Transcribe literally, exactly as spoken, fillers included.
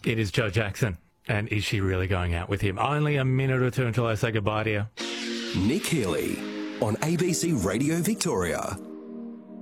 It is Joe Jackson. And is she really going out with him? Only a minute or two until I say goodbye to you. Nick Healy on A B C Radio Victoria.